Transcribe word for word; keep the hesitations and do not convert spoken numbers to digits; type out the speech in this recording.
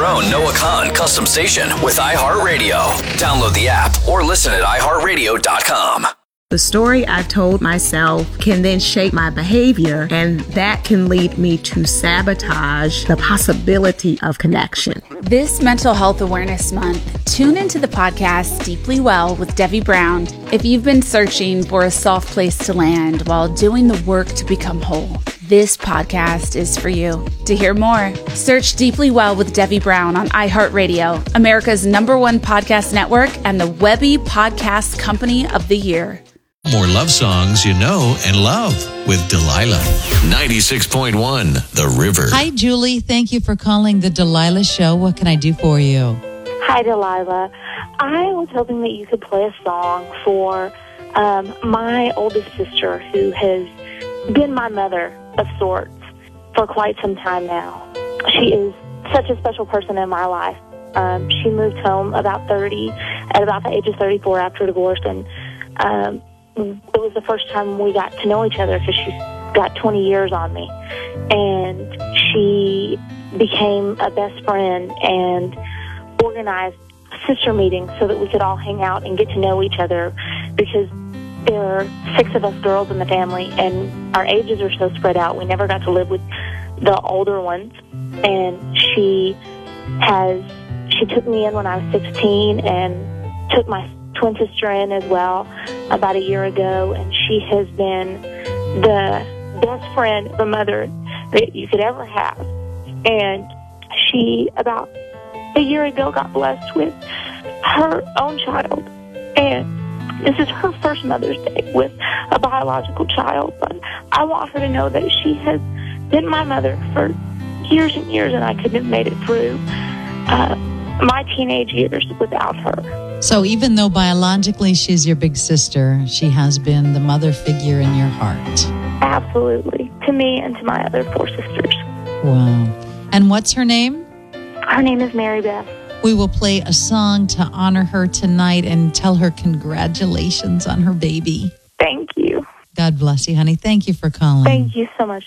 own Noah Kahan custom station with iHeartRadio. Download the app or listen at i heart radio dot com. The story I told myself can then shape my behavior, and that can lead me to sabotage the possibility of connection. This Mental Health Awareness Month, tune into the podcast Deeply Well with Debbie Brown if you've been searching for a soft place to land while doing the work to become whole. This podcast is for you. To hear more, search Deeply Well with Debbie Brown on iHeartRadio, America's number one podcast network and the Webby Podcast Company of the Year. More love songs you know and love with Delilah. ninety-six point one The River. Hi, Julie. Thank you for calling the Delilah Show. What can I do for you? Hi, Delilah. I was hoping that you could play a song for um, my oldest sister, who has been my mother of sorts for quite some time now. She is such a special person in my life. Um, she moved home about thirty, at about the age of thirty-four after divorce, and um, it was the first time we got to know each other because she's got twenty years on me. And she became a best friend and organized sister meetings so that we could all hang out and get to know each other, because there are six of us girls in the family and our ages are so spread out. We never got to live with the older ones. And she has, she took me in when I was sixteen and took my twin sister in as well about a year ago, and she has been the best friend of a mother that you could ever have. And she, about a year ago, got blessed with her own child, and this is her first Mother's Day with a biological child. But I want her to know that she has been my mother for years and years, and I couldn't have made it through uh, my teenage years without her. So even though biologically she's your big sister, she has been the mother figure in your heart. Absolutely. To me and to my other four sisters. Wow. And what's her name? Her name is Mary Beth. We will play a song to honor her tonight and tell her congratulations on her baby. Thank you. God bless you, honey. Thank you for calling. Thank you so much.